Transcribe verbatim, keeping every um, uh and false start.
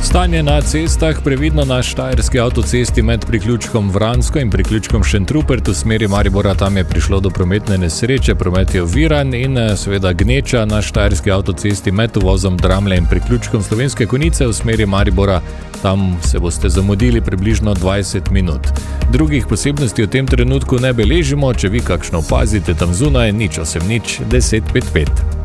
Stanje na cestah: previdno na štajerski avtocesti med priključkom Vransko in priključkom Šentrupert v smeri Maribora. Tam je prišlo do prometne nesreče, promet je oviran, in seveda gneča na štajerski avtocesti med uvozom Dramlje in priključkom Slovenske Konjice v smeri Maribora. Tam se boste zamudili približno dvajset minut. Drugih posebnosti v tem trenutku ne beležimo, če vi kakšno opazite tam zunaj, nič osem nič deset pet pet.